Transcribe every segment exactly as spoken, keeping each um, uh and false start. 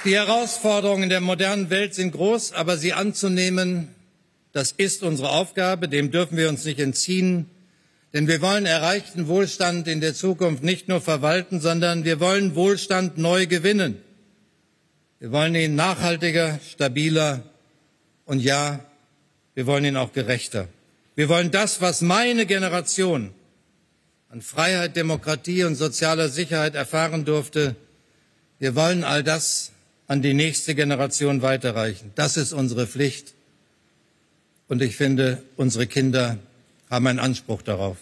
Die Herausforderungen der modernen Welt sind groß, aber sie anzunehmen, das ist unsere Aufgabe, dem dürfen wir uns nicht entziehen. Denn wir wollen erreichten Wohlstand in der Zukunft nicht nur verwalten, sondern wir wollen Wohlstand neu gewinnen. Wir wollen ihn nachhaltiger, stabiler und ja, wir wollen ihn auch gerechter. Wir wollen das, was meine Generation an Freiheit, Demokratie und sozialer Sicherheit erfahren durfte. Wir wollen all das an die nächste Generation weiterreichen. Das ist unsere Pflicht. Und ich finde, unsere Kinder haben einen Anspruch darauf.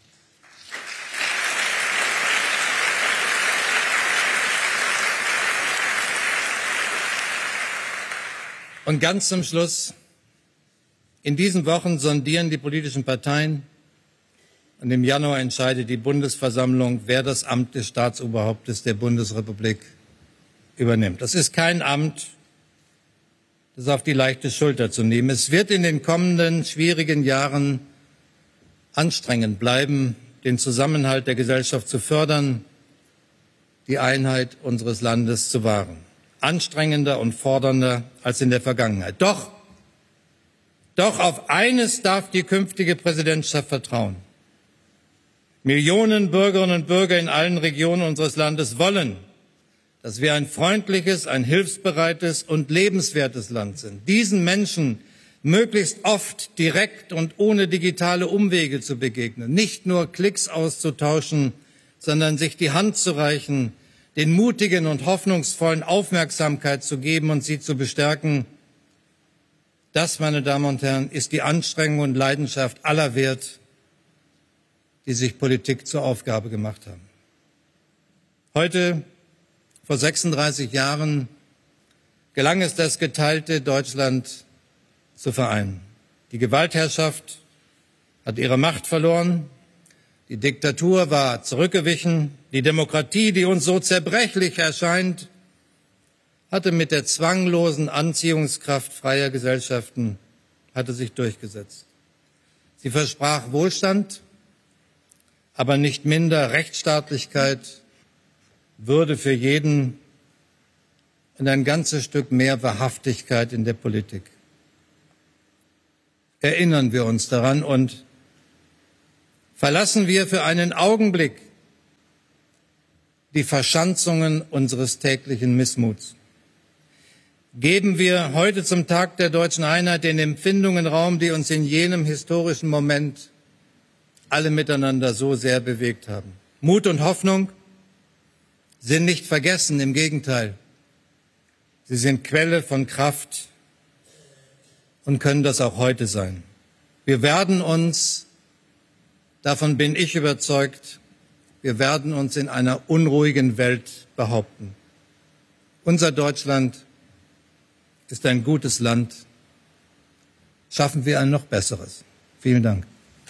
Und ganz zum Schluss, in diesen Wochen sondieren die politischen Parteien und im Januar entscheidet die Bundesversammlung, wer das Amt des Staatsoberhauptes der Bundesrepublik übernimmt. Das ist kein Amt, das auf die leichte Schulter zu nehmen. Es wird in den kommenden schwierigen Jahren anstrengend bleiben, den Zusammenhalt der Gesellschaft zu fördern, die Einheit unseres Landes zu wahren. Anstrengender und fordernder als in der Vergangenheit. Doch, doch auf eines darf die künftige Präsidentschaft vertrauen. Millionen Bürgerinnen und Bürger in allen Regionen unseres Landes wollen, dass wir ein freundliches, ein hilfsbereites und lebenswertes Land sind. Diesen Menschen möglichst oft direkt und ohne digitale Umwege zu begegnen, nicht nur Klicks auszutauschen, sondern sich die Hand zu reichen, den Mutigen und Hoffnungsvollen Aufmerksamkeit zu geben und sie zu bestärken. Das, meine Damen und Herren, ist die Anstrengung und Leidenschaft aller wert, die sich Politik zur Aufgabe gemacht haben. Heute, vor sechsunddreißig Jahren, gelang es, das geteilte Deutschland zu vereinen. Die Gewaltherrschaft hat ihre Macht verloren. Die Diktatur war zurückgewichen. Die Demokratie, die uns so zerbrechlich erscheint, hatte mit der zwanglosen Anziehungskraft freier Gesellschaften hatte sich durchgesetzt. Sie versprach Wohlstand, aber nicht minder Rechtsstaatlichkeit, Würde für jeden und ein ganzes Stück mehr Wahrhaftigkeit in der Politik. Erinnern wir uns daran und verlassen wir für einen Augenblick die Verschanzungen unseres täglichen Missmuts. Geben wir heute zum Tag der deutschen Einheit den Empfindungen Raum, die uns in jenem historischen Moment alle miteinander so sehr bewegt haben. Mut und Hoffnung sind nicht vergessen, im Gegenteil. Sie sind Quelle von Kraft und können das auch heute sein. Wir werden uns, davon bin ich überzeugt, wir werden uns in einer unruhigen Welt behaupten. Unser Deutschland ist ein gutes Land. Schaffen wir ein noch besseres. Vielen Dank.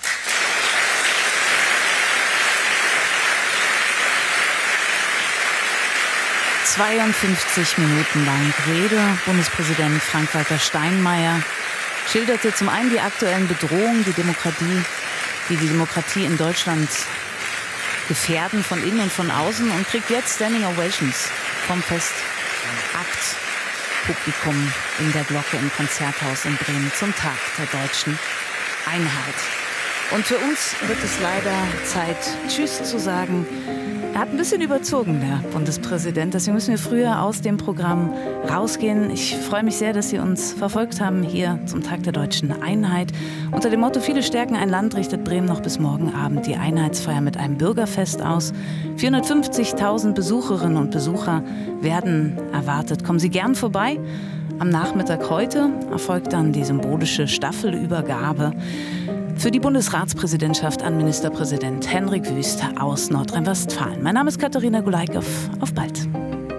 zweiundfünfzig Minuten lang Rede. Bundespräsident Frank-Walter Steinmeier schilderte zum einen die aktuellen Bedrohungen, die Demokratie, die die Demokratie in Deutschland gefährden, von innen und von außen, und kriegt jetzt Standing Ovations vom Festaktpublikum in der Glocke im Konzerthaus in Bremen zum Tag der deutschen Einheit. Und für uns wird es leider Zeit, Tschüss zu sagen. Er hat ein bisschen überzogen, der Bundespräsident. Deswegen müssen wir früher aus dem Programm rausgehen. Ich freue mich sehr, dass Sie uns verfolgt haben hier zum Tag der deutschen Einheit. Unter dem Motto Viele stärken ein Land richtet Bremen noch bis morgen Abend die Einheitsfeier mit einem Bürgerfest aus. vierhundertfünfzigtausend Besucherinnen und Besucher werden erwartet. Kommen Sie gern vorbei. Am Nachmittag heute erfolgt dann die symbolische Staffelübergabe für die Bundesratspräsidentschaft an Ministerpräsident Henrik Wüst aus Nordrhein-Westfalen. Mein Name ist Katharina Gulaikow. Auf bald.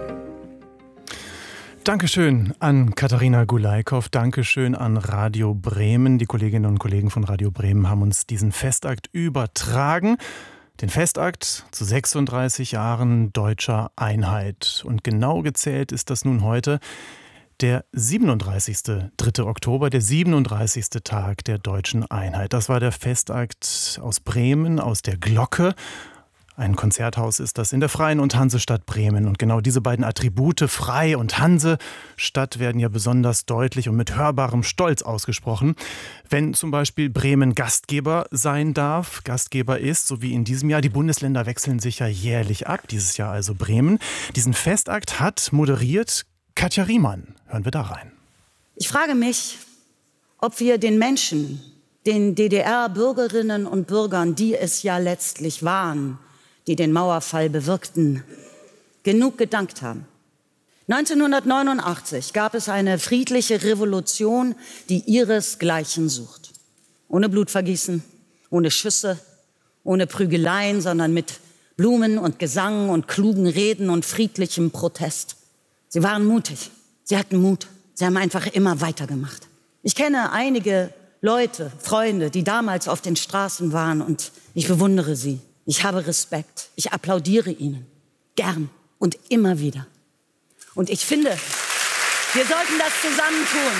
Dankeschön an Katharina Gulaikow. Dankeschön an Radio Bremen. Die Kolleginnen und Kollegen von Radio Bremen haben uns diesen Festakt übertragen. Den Festakt zu sechsunddreißig Jahren deutscher Einheit. Und genau gezählt ist das nun heute der siebenunddreißigste dritte Oktober, der siebenunddreißigste Tag der deutschen Einheit. Das war der Festakt aus Bremen, aus der Glocke. Ein Konzerthaus ist das in der Freien und Hansestadt Bremen. Und genau diese beiden Attribute, Frei und Hansestadt, werden ja besonders deutlich und mit hörbarem Stolz ausgesprochen. Wenn zum Beispiel Bremen Gastgeber sein darf, Gastgeber ist, so wie in diesem Jahr, die Bundesländer wechseln sich ja jährlich ab, dieses Jahr also Bremen. Diesen Festakt hat moderiert Katja Riemann. Hören wir da rein. Ich frage mich, ob wir den Menschen, den D D R-Bürgerinnen und Bürgern, die es ja letztlich waren, die den Mauerfall bewirkten, genug gedankt haben. neunzehnhundertneunundachtzig gab es eine friedliche Revolution, die ihresgleichen sucht. Ohne Blutvergießen, ohne Schüsse, ohne Prügeleien, sondern mit Blumen und Gesang und klugen Reden und friedlichem Protest. Sie waren mutig, sie hatten Mut, sie haben einfach immer weitergemacht. Ich kenne einige Leute, Freunde, die damals auf den Straßen waren und ich bewundere sie. Ich habe Respekt, ich applaudiere ihnen, gern und immer wieder. Und ich finde, wir sollten das zusammen tun.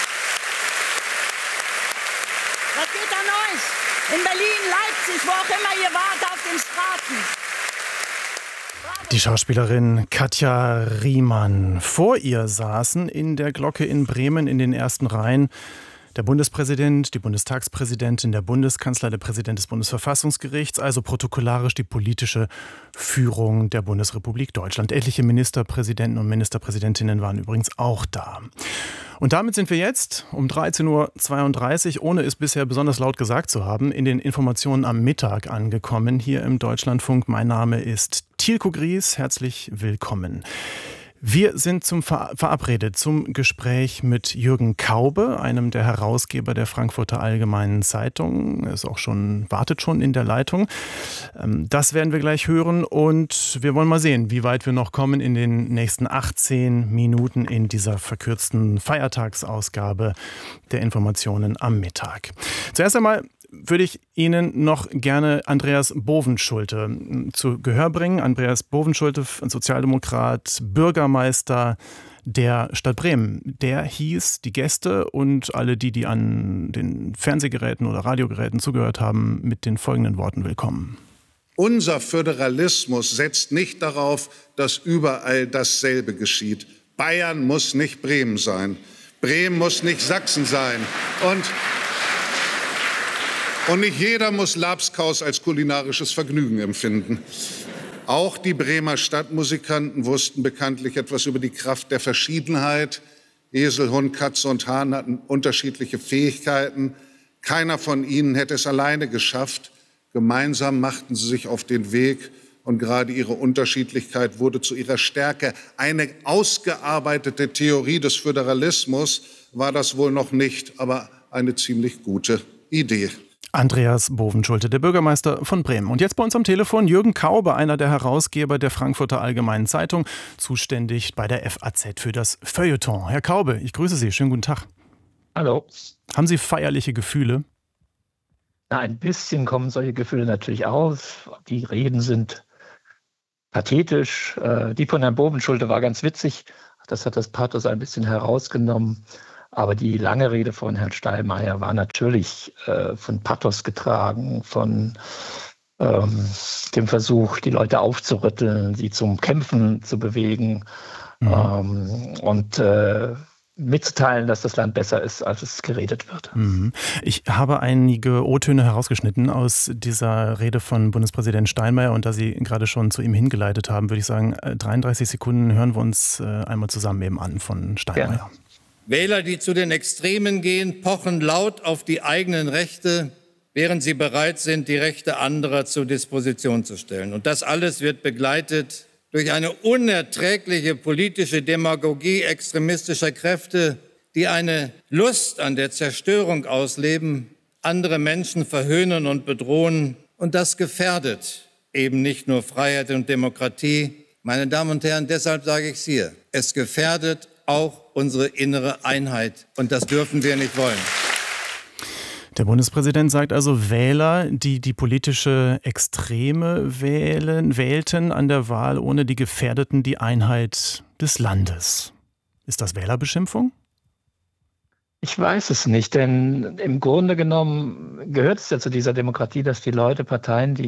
Das geht an euch, in Berlin, Leipzig, wo auch immer ihr wart, auf den Straßen. Die Schauspielerin Katja Riemann. Vor ihr saßen in der Glocke in Bremen in den ersten Reihen der Bundespräsident, die Bundestagspräsidentin, der Bundeskanzler, der Präsident des Bundesverfassungsgerichts, also protokollarisch die politische Führung der Bundesrepublik Deutschland. Etliche Ministerpräsidenten und Ministerpräsidentinnen waren übrigens auch da. Und damit sind wir jetzt um dreizehn Uhr zweiunddreißig, ohne es bisher besonders laut gesagt zu haben, in den Informationen am Mittag angekommen, hier im Deutschlandfunk. Mein Name ist Thielko Gries, herzlich willkommen. Wir sind zum Ver- verabredet zum Gespräch mit Jürgen Kaube, einem der Herausgeber der Frankfurter Allgemeinen Zeitung. Er ist auch schon, wartet schon in der Leitung. Das werden wir gleich hören und wir wollen mal sehen, wie weit wir noch kommen in den nächsten achtzehn Minuten in dieser verkürzten Feiertagsausgabe der Informationen am Mittag. Zuerst einmal würde ich Ihnen noch gerne Andreas Bovenschulte zu Gehör bringen. Andreas Bovenschulte, Sozialdemokrat, Bürgermeister der Stadt Bremen. Der hieß die Gäste und alle die, die an den Fernsehgeräten oder Radiogeräten zugehört haben, mit den folgenden Worten willkommen. Unser Föderalismus setzt nicht darauf, dass überall dasselbe geschieht. Bayern muss nicht Bremen sein. Bremen muss nicht Sachsen sein. Und Und nicht jeder muss Labskaus als kulinarisches Vergnügen empfinden. Auch die Bremer Stadtmusikanten wussten bekanntlich etwas über die Kraft der Verschiedenheit. Esel, Hund, Katze und Hahn hatten unterschiedliche Fähigkeiten. Keiner von ihnen hätte es alleine geschafft. Gemeinsam machten sie sich auf den Weg und gerade ihre Unterschiedlichkeit wurde zu ihrer Stärke. Eine ausgearbeitete Theorie des Föderalismus war das wohl noch nicht, aber eine ziemlich gute Idee. Andreas Bovenschulte, der Bürgermeister von Bremen. Und jetzt bei uns am Telefon Jürgen Kaube, einer der Herausgeber der Frankfurter Allgemeinen Zeitung, zuständig bei der F A Z für das Feuilleton. Herr Kaube, ich grüße Sie. Schönen guten Tag. Hallo. Haben Sie feierliche Gefühle? Na, ein bisschen kommen solche Gefühle natürlich auf. Die Reden sind pathetisch. Die von Herrn Bovenschulte war ganz witzig. Das hat das Pathos ein bisschen herausgenommen. Aber die lange Rede von Herrn Steinmeier war natürlich äh, von Pathos getragen, von ähm, dem Versuch, die Leute aufzurütteln, sie zum Kämpfen zu bewegen mhm. ähm, und äh, mitzuteilen, dass das Land besser ist, als es geredet wird. Mhm. Ich habe einige O-Töne herausgeschnitten aus dieser Rede von Bundespräsident Steinmeier und da Sie gerade schon zu ihm hingeleitet haben, würde ich sagen, dreiunddreißig Sekunden hören wir uns äh, einmal zusammen eben an von Steinmeier. Gerne. Wähler, die zu den Extremen gehen, pochen laut auf die eigenen Rechte, während sie bereit sind, die Rechte anderer zur Disposition zu stellen. Und das alles wird begleitet durch eine unerträgliche politische Demagogie extremistischer Kräfte, die eine Lust an der Zerstörung ausleben, andere Menschen verhöhnen und bedrohen. Und das gefährdet eben nicht nur Freiheit und Demokratie. Meine Damen und Herren, deshalb sage ich es hier, es gefährdet auch unsere innere Einheit. Und das dürfen wir nicht wollen. Der Bundespräsident sagt also, Wähler, die die politische Extreme wählen, wählten an der Wahl ohne die Gefährdeten die Einheit des Landes. Ist das Wählerbeschimpfung? Ich weiß es nicht, denn im Grunde genommen gehört es ja zu dieser Demokratie, dass die Leute Parteien, die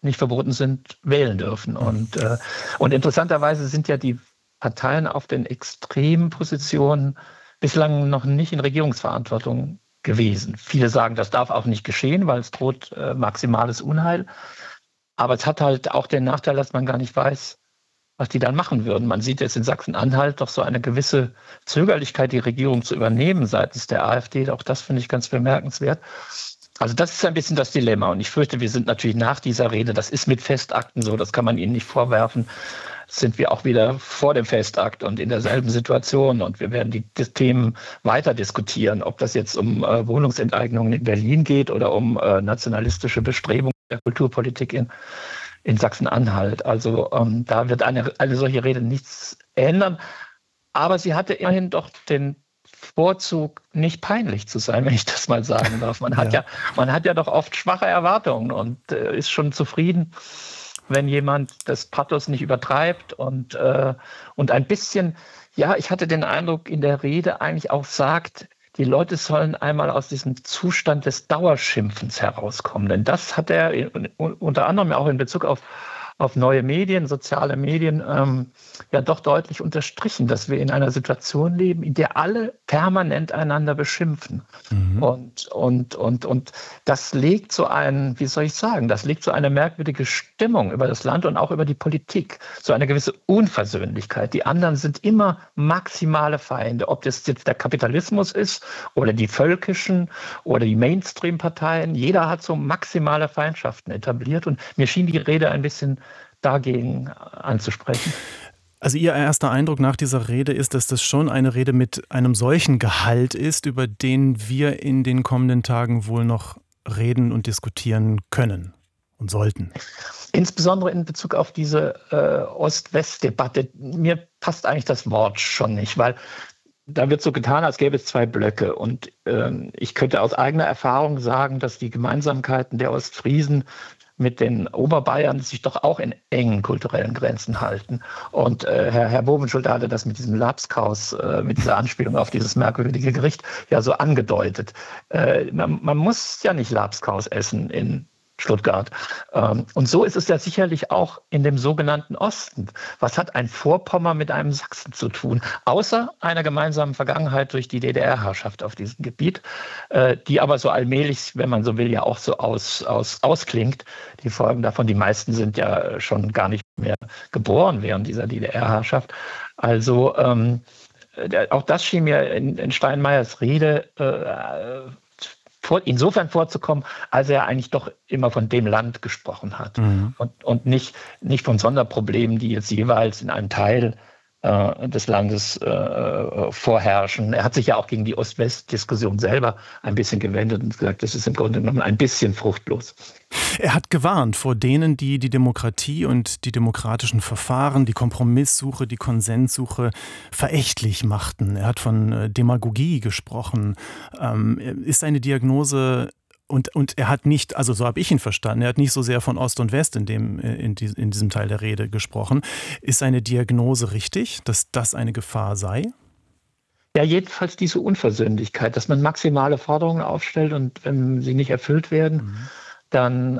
nicht verboten sind, wählen dürfen. Und, äh, und interessanterweise sind ja die Parteien auf den extremen Positionen bislang noch nicht in Regierungsverantwortung gewesen. Viele sagen, das darf auch nicht geschehen, weil es droht äh, maximales Unheil. Aber es hat halt auch den Nachteil, dass man gar nicht weiß, was die dann machen würden. Man sieht jetzt in Sachsen-Anhalt doch so eine gewisse Zögerlichkeit, die Regierung zu übernehmen seitens der AfD. Auch das finde ich ganz bemerkenswert. Also das ist ein bisschen das Dilemma. Und ich fürchte, wir sind natürlich nach dieser Rede, das ist mit Festakten so, das kann man ihnen nicht vorwerfen, sind wir auch wieder vor dem Festakt und in derselben Situation. Und wir werden die, die Themen weiter diskutieren, ob das jetzt um äh, Wohnungsenteignungen in Berlin geht oder um äh, nationalistische Bestrebungen der Kulturpolitik in, in Sachsen-Anhalt. Also ähm, da wird eine, eine solche Rede nichts ändern. Aber sie hatte immerhin doch den Vorzug, nicht peinlich zu sein, wenn ich das mal sagen darf. Man hat ja, ja man hat ja doch oft schwache Erwartungen und äh, ist schon zufrieden, wenn jemand das Pathos nicht übertreibt und, äh, und ein bisschen, ja, ich hatte den Eindruck, in der Rede eigentlich auch sagt, die Leute sollen einmal aus diesem Zustand des Dauerschimpfens herauskommen. Denn das hat er in, unter anderem auch in Bezug auf, auf neue Medien, soziale Medien, ähm, ja doch deutlich unterstrichen, dass wir in einer Situation leben, in der alle permanent einander beschimpfen. Mhm. Und, und, und, und das legt so ein, wie soll ich sagen, das legt so eine merkwürdige Stimmung über das Land und auch über die Politik, so eine gewisse Unversöhnlichkeit. Die anderen sind immer maximale Feinde, ob das jetzt der Kapitalismus ist oder die völkischen oder die Mainstream-Parteien. Jeder hat so maximale Feindschaften etabliert und mir schien die Rede ein bisschen dagegen anzusprechen. Also Ihr erster Eindruck nach dieser Rede ist, dass das schon eine Rede mit einem solchen Gehalt ist, über den wir in den kommenden Tagen wohl noch reden und diskutieren können und sollten. Insbesondere in Bezug auf diese äh, Ost-West-Debatte. Mir passt eigentlich das Wort schon nicht, weil da wird so getan, als gäbe es zwei Blöcke. Und äh, ich könnte aus eigener Erfahrung sagen, dass die Gemeinsamkeiten der Ostfriesen mit den Oberbayern sich doch auch in engen kulturellen Grenzen halten. Und äh, Herr, Herr Bovenschulte hatte das mit diesem Lapskaus, äh, mit dieser Anspielung auf dieses merkwürdige Gericht ja so angedeutet. Äh, man, man muss ja nicht Lapskaus essen in Stuttgart. Und so ist es ja sicherlich auch in dem sogenannten Osten. Was hat ein Vorpommern mit einem Sachsen zu tun? Außer einer gemeinsamen Vergangenheit durch die D D R-Herrschaft auf diesem Gebiet, die aber so allmählich, wenn man so will, ja auch so aus, aus, ausklingt. Die Folgen davon, die meisten sind ja schon gar nicht mehr geboren während dieser D D R-Herrschaft. Also ähm, auch das schien mir in, in Steinmeiers Rede äh, insofern vorzukommen, als er eigentlich doch immer von dem Land gesprochen hat mhm. und, und nicht, nicht von Sonderproblemen, die jetzt jeweils in einem Teil äh, des Landes äh, vorherrschen. Er hat sich ja auch gegen die Ost-West-Diskussion selber ein bisschen gewendet und gesagt, das ist im Grunde genommen ein bisschen fruchtlos. Er hat gewarnt vor denen, die die Demokratie und die demokratischen Verfahren, die Kompromisssuche, die Konsenssuche verächtlich machten. Er hat von Demagogie gesprochen. Ähm, ist eine Diagnose, und, und er hat nicht, also so habe ich ihn verstanden, er hat nicht so sehr von Ost und West in, dem, in, die, in diesem Teil der Rede gesprochen. Ist eine Diagnose richtig, dass das eine Gefahr sei? Ja, jedenfalls diese Unversöhnlichkeit, dass man maximale Forderungen aufstellt und wenn sie nicht erfüllt werden, mhm. dann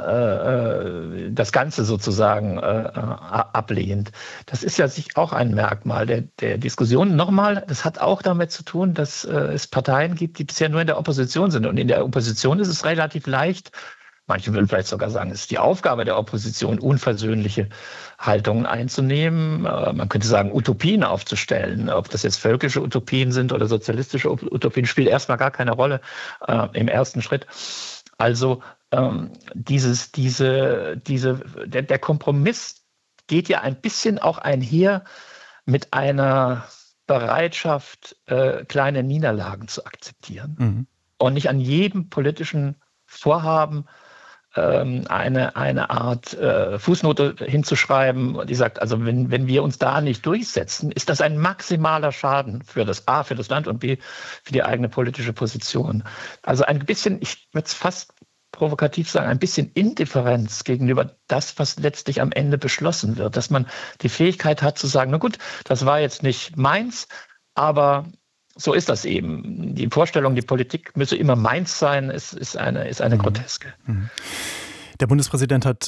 äh, das Ganze sozusagen äh, ablehnt. Das ist ja sich auch ein Merkmal der, der Diskussion. Nochmal, das hat auch damit zu tun, dass äh, es Parteien gibt, die bisher nur in der Opposition sind. Und in der Opposition ist es relativ leicht, manche würden vielleicht sogar sagen, es ist die Aufgabe der Opposition, unversöhnliche Haltungen einzunehmen. Äh, man könnte sagen, Utopien aufzustellen. Ob das jetzt völkische Utopien sind oder sozialistische Utopien, spielt erstmal gar keine Rolle äh, im ersten Schritt. Also ähm, dieses, diese, diese, der, der Kompromiss geht ja ein bisschen auch einher mit einer Bereitschaft, äh, kleine Niederlagen zu akzeptieren mhm. und nicht an jedem politischen Vorhaben ähm, eine, eine Art äh, Fußnote hinzuschreiben, die sagt, also wenn, wenn wir uns da nicht durchsetzen, ist das ein maximaler Schaden für das A, für das Land und B, für die eigene politische Position. Also ein bisschen, ich würde es fast provokativ sagen, ein bisschen Indifferenz gegenüber das, was letztlich am Ende beschlossen wird. Dass man die Fähigkeit hat zu sagen, na gut, das war jetzt nicht meins, aber so ist das eben. Die Vorstellung, die Politik müsse immer meins sein, ist, ist eine, ist eine mhm. groteske. Der Bundespräsident hat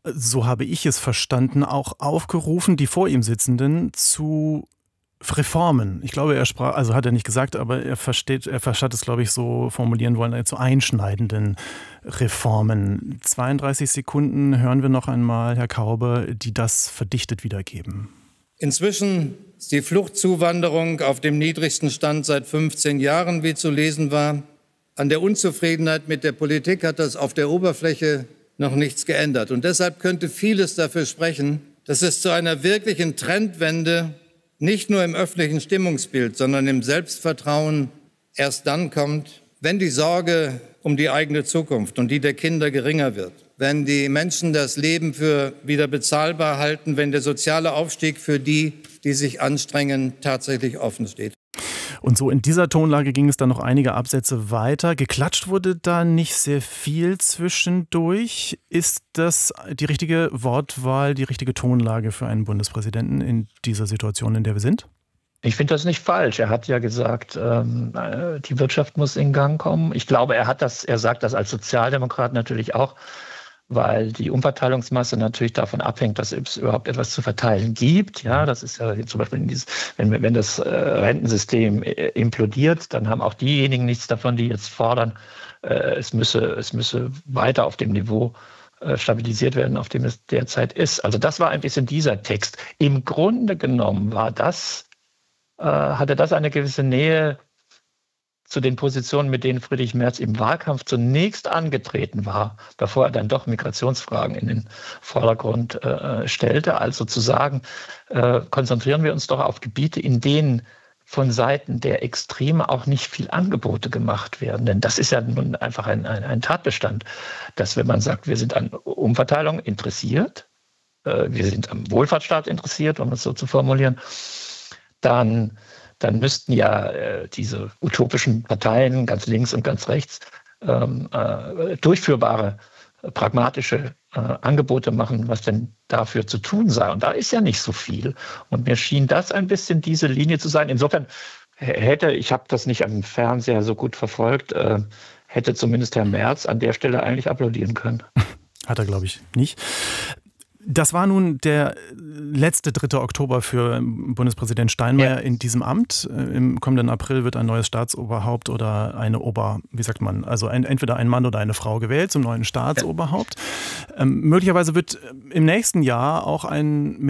so habe ich es verstanden, auch aufgerufen, die vor ihm Sitzenden zu Reformen. Ich glaube, er sprach, also hat er nicht gesagt, aber er versteht, er hat es, glaube ich, so formulieren wollen, zu einschneidenden Reformen. zweiunddreißig Sekunden hören wir noch einmal, Herr Kaube, die das verdichtet wiedergeben. Inzwischen ist die Fluchtzuwanderung auf dem niedrigsten Stand seit fünfzehn Jahren, wie zu lesen war. An der Unzufriedenheit mit der Politik hat das auf der Oberfläche noch nichts geändert. Und deshalb könnte vieles dafür sprechen, dass es zu einer wirklichen Trendwende nicht nur im öffentlichen Stimmungsbild, sondern im Selbstvertrauen erst dann kommt, wenn die Sorge um die eigene Zukunft und die der Kinder geringer wird, wenn die Menschen das Leben für wieder bezahlbar halten, wenn der soziale Aufstieg für die, die sich anstrengen, tatsächlich offen steht. Und so in dieser Tonlage ging es dann noch einige Absätze weiter. Geklatscht wurde da nicht sehr viel zwischendurch. Ist das die richtige Wortwahl, die richtige Tonlage für einen Bundespräsidenten in dieser Situation, in der wir sind? Ich finde das nicht falsch. Er hat ja gesagt, ähm, die Wirtschaft muss in Gang kommen. Ich glaube, er hat das, er sagt das als Sozialdemokrat natürlich auch, weil die Umverteilungsmasse natürlich davon abhängt, dass es überhaupt etwas zu verteilen gibt. Ja, das ist ja zum Beispiel, in dieses, wenn, wenn das äh, Rentensystem äh, implodiert, dann haben auch diejenigen nichts davon, die jetzt fordern, äh, es müsse, es müsse weiter auf dem Niveau äh, stabilisiert werden, auf dem es derzeit ist. Also das war ein bisschen dieser Text. Im Grunde genommen war das, äh, hatte das eine gewisse Nähe zu den Positionen, mit denen Friedrich Merz im Wahlkampf zunächst angetreten war, bevor er dann doch Migrationsfragen in den Vordergrund äh, stellte. Also zu sagen, äh, konzentrieren wir uns doch auf Gebiete, in denen von Seiten der Extreme auch nicht viel Angebote gemacht werden. Denn das ist ja nun einfach ein, ein, ein Tatbestand, dass wenn man sagt, wir sind an Umverteilung interessiert, äh, wir sind am Wohlfahrtsstaat interessiert, um es so zu formulieren, dann dann müssten ja äh, diese utopischen Parteien, ganz links und ganz rechts, ähm, äh, durchführbare, äh, pragmatische äh, Angebote machen, was denn dafür zu tun sei. Und da ist ja nicht so viel. Und mir schien das ein bisschen diese Linie zu sein. Insofern hätte, ich habe das nicht am Fernseher so gut verfolgt, äh, hätte zumindest Herr Merz an der Stelle eigentlich applaudieren können. Hat er, glaube ich, nicht. Das war nun der letzte dritte Oktober für Bundespräsident Steinmeier ja. in diesem Amt. Im kommenden April wird ein neues Staatsoberhaupt oder eine Ober, wie sagt man, also ein, entweder ein Mann oder eine Frau gewählt zum neuen Staatsoberhaupt. Ja. Ähm, möglicherweise wird im nächsten Jahr auch ein